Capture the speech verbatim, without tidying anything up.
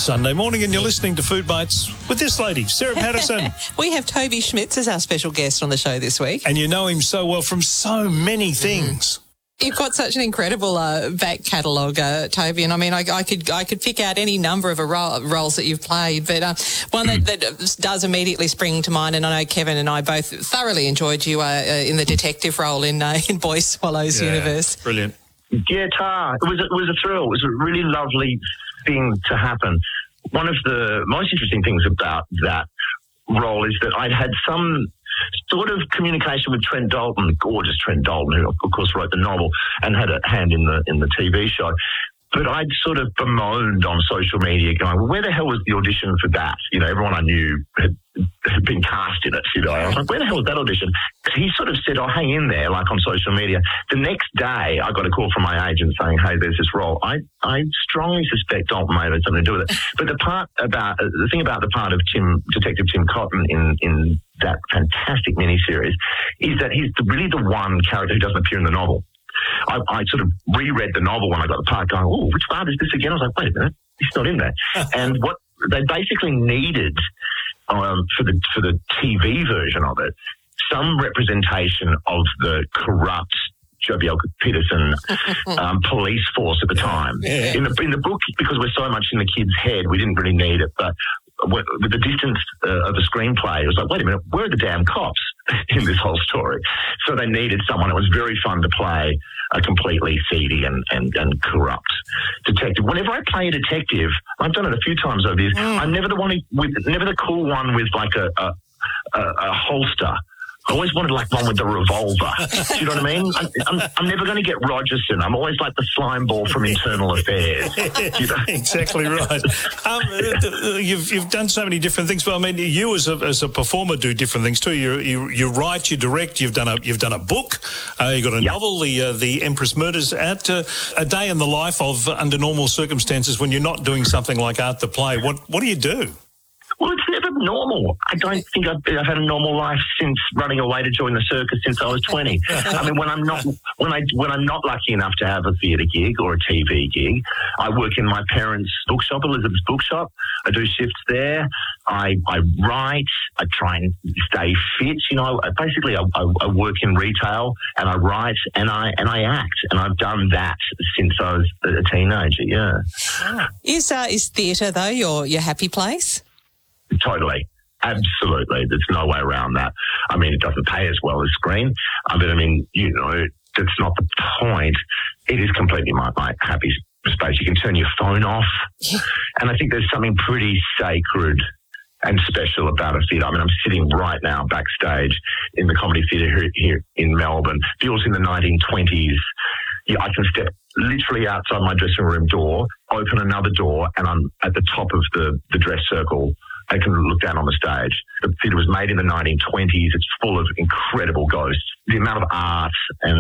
Sunday morning, and you're listening to Food Bites with this lady, Sarah Patterson. We have Toby Schmitz as our special guest on the show this week. And you know him so well from so many things. You've got such an incredible uh, back catalogue, uh, Toby, and I mean, I, I could I could pick out any number of a role, roles that you've played, but uh, one that, that does immediately spring to mind, and I know Kevin and I both thoroughly enjoyed you uh, uh, in the detective role in uh, in Boy Swallows Yeah, universe. Brilliant. Yeah, Tar. It was, it was a thrill. It was a really lovely thing to happen. One of the most interesting things about that role is that I'd had some sort of communication with Trent Dalton, the gorgeous Trent Dalton, who of course wrote the novel and had a hand in the in the T V show. But I'd sort of bemoaned on social media going, well, where the hell was the audition for that? You know, everyone I knew had, had been cast in it, you know. I was like, where the hell was that audition? Because he sort of said, oh, hang in there, like on social media. The next day, I got a call from my agent saying, hey, there's this role. I, I strongly suspect Dalton may have had something to do with it. But the part about, the thing about the part of Tim, Detective Tim Cotton in, in that fantastic miniseries is that he's really the one character who doesn't appear in the novel. I, I sort of reread the novel when I got the part going, oh, which part is this again? I was like, wait a minute, he's not in there. And what they basically needed um, for the for the T V version of it, some representation of the corrupt Joh Bjelke-Petersen um, police force at the time. Yeah. In the in the book, because we're so much in the kid's head, we didn't really need it, but with the distance uh, of the screenplay, it was like, wait a minute, where are the damn cops in this whole story? So they needed someone. It was very fun to play a completely seedy and, and, and corrupt detective. Whenever I play a detective, I've done it a few times over the years, mm. I'm never the one who, with, never the cool one with like a, a, a, a holster. I always wanted like one with the revolver. Do you know what I mean? I'm, I'm, I'm never going to get Rogerson. I'm always like the slime ball from Internal Affairs. You know? Exactly right. Um, you've you've done so many different things, but I mean, you as a as a performer do different things too. You you, you write, you direct. You've done a you've done a book. Uh, you got a yep. novel, the uh, the Empress Murders. At uh, a day in the life of uh, under normal circumstances when you're not doing something like Art the Play. What what do you do? Well, it's never normal. I don't think I've, I've had a normal life since running away to join the circus since I was twenty. I mean, when I'm not when I when I'm not lucky enough to have a theatre gig or a T V gig, I work in my parents' bookshop, Elizabeth's Bookshop. I do shifts there. I I write. I try and stay fit. You know, basically, I, I, I work in retail and I write and I and I act, and I've done that since I was a teenager. Yeah. Is uh, is theatre though your your happy place? Totally. Absolutely. There's no way around that. I mean, it doesn't pay as well as screen. I mean, I mean, you know, that's not the point. It is completely my, my happy space. You can turn your phone off. Yeah. And I think there's something pretty sacred and special about a theatre. I mean, I'm sitting right now backstage in the Comedy Theatre here, here in Melbourne. Feels in the nineteen twenties. Yeah, I can step literally outside my dressing room door, open another door, and I'm at the top of the, the dress circle. I can look down on the stage. The theatre was made in the nineteen twenties. It's full of incredible ghosts. The amount of art and